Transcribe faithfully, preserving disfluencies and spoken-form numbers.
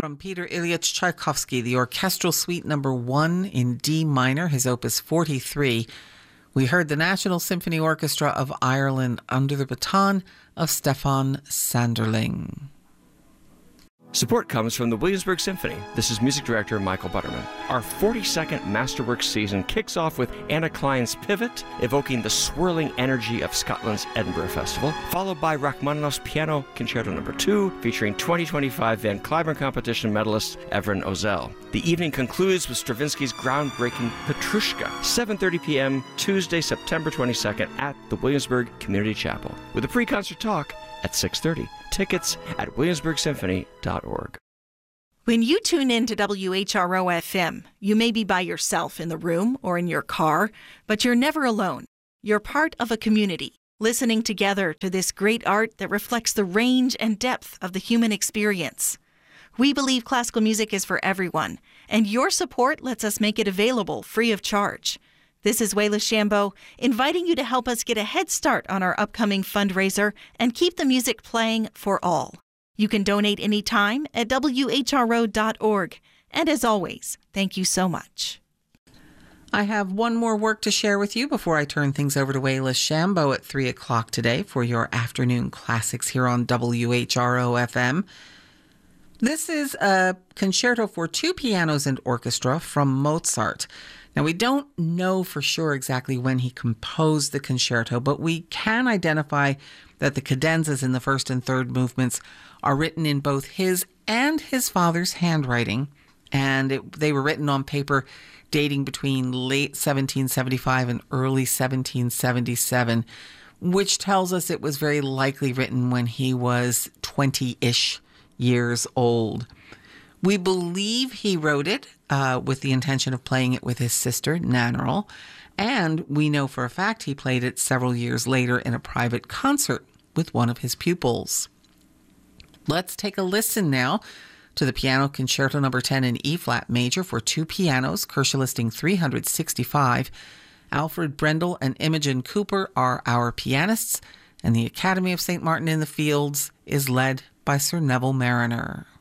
from Peter Ilyich Tchaikovsky, the Orchestral Suite number one in D minor, his opus forty-three. We heard the National Symphony Orchestra of Ireland under the baton of Stefan Sanderling. Support comes from the Williamsburg Symphony. This is music director Michael Butterman. Our forty-second Masterworks season kicks off with Anna Klein's Pivot, evoking the swirling energy of Scotland's Edinburgh Festival, followed by Rachmaninoff's Piano Concerto number two, featuring twenty twenty-five Van Cliburn Competition medalist Evren Ozel. The evening concludes with Stravinsky's groundbreaking Petrushka, seven thirty p.m. Tuesday, September twenty-second at the Williamsburg Community Chapel, with a pre-concert talk at six thirty. Tickets at williamsburg symphony dot org. When you tune in to W H R O F M, you may be by yourself in the room or in your car, but you're never alone. You're part of a community, listening together to this great art that reflects the range and depth of the human experience. We believe classical music is for everyone, and your support lets us make it available free of charge. This is Wayla Shambo, inviting you to help us get a head start on our upcoming fundraiser and keep the music playing for all. You can donate anytime at w h r o dot org. And as always, thank you so much. I have one more work to share with you before I turn things over to Wayla Shambo at three o'clock today for your afternoon classics here on W H R O F M. This is a concerto for two pianos and orchestra from Mozart. Now, we don't know for sure exactly when he composed the concerto, but we can identify that the cadenzas in the first and third movements are written in both his and his father's handwriting, and it, they were written on paper dating between late seventeen seventy-five and early seventeen seventy-seven, which tells us it was very likely written when he was twenty-ish years old. We believe he wrote it uh, with the intention of playing it with his sister, Nannerl, and we know for a fact he played it several years later in a private concert with one of his pupils. Let's take a listen now to the Piano Concerto number ten in E-flat major for two pianos, Kershaw listing three hundred sixty-five. Alfred Brendel and Imogen Cooper are our pianists, and the Academy of Saint Martin in the Fields is led by Sir Neville Mariner.